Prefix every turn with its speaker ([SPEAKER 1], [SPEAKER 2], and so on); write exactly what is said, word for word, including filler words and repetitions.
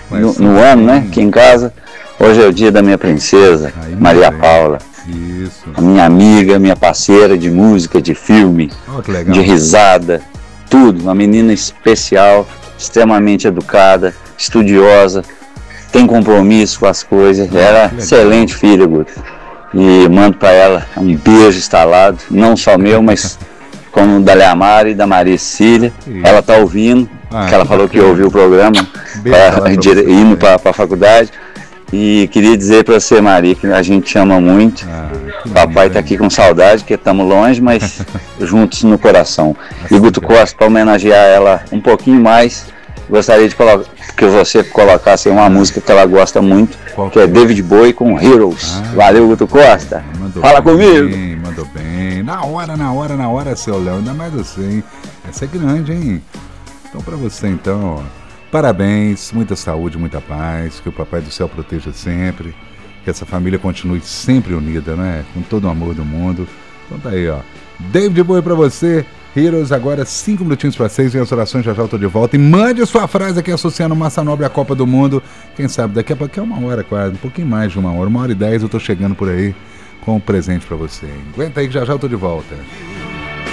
[SPEAKER 1] no, no ano, né? Aqui em casa. Hoje é o dia da minha princesa,
[SPEAKER 2] Aí,
[SPEAKER 1] Maria
[SPEAKER 2] bem.
[SPEAKER 1] Paula.
[SPEAKER 2] Isso.
[SPEAKER 1] A minha amiga, minha parceira de música, de filme,
[SPEAKER 2] Oh, que legal.
[SPEAKER 1] de risada, tudo. Uma menina especial, extremamente educada, estudiosa, tem compromisso com as coisas. Ela é excelente filha, Guto. E mando para ela um beijo instalado, não só meu, mas como da Leamara e da Maria Cecília.
[SPEAKER 2] Isso.
[SPEAKER 1] Ela tá ouvindo,
[SPEAKER 2] Ah,
[SPEAKER 1] que ela
[SPEAKER 2] que
[SPEAKER 1] falou
[SPEAKER 2] bacana.
[SPEAKER 1] que ouviu o programa,
[SPEAKER 2] Beijo pra ela, pra
[SPEAKER 1] dire-
[SPEAKER 2] você
[SPEAKER 1] indo
[SPEAKER 2] também.
[SPEAKER 1] para a faculdade. E queria dizer para você, Maria, que a gente te ama muito.
[SPEAKER 2] Ah, que
[SPEAKER 1] Papai
[SPEAKER 2] lindo,
[SPEAKER 1] tá
[SPEAKER 2] hein?
[SPEAKER 1] aqui com saudade, porque estamos longe, mas juntos no coração. E Guto Costa, para homenagear ela um pouquinho mais, gostaria de colo- que você colocasse uma música que ela gosta muito,
[SPEAKER 2] Qual
[SPEAKER 1] que é
[SPEAKER 2] que é?
[SPEAKER 1] David Bowie com Heroes.
[SPEAKER 2] Ah,
[SPEAKER 1] Valeu, Guto Costa.
[SPEAKER 2] Mandou
[SPEAKER 1] Fala
[SPEAKER 2] bem,
[SPEAKER 1] comigo.
[SPEAKER 2] Mandou bem. Na hora, na hora, na hora, seu Léo. Ainda mais você, hein? Essa é grande, hein? Então, pra você, então, ó, parabéns, muita saúde, muita paz, que o Papai do Céu proteja sempre, que essa família continue sempre unida, né? Com todo o amor do mundo. Então tá aí, ó. David Bowie pra você. Heroes, agora cinco minutinhos para seis, vem as orações, já já eu tô de volta. E mande a sua frase aqui associando Massa Nobre à Copa do Mundo. Quem sabe daqui a pouco é uma hora quase, um pouquinho mais de uma hora, uma hora e dez eu tô chegando por aí com um presente para você. Aguenta aí que já já eu tô de volta.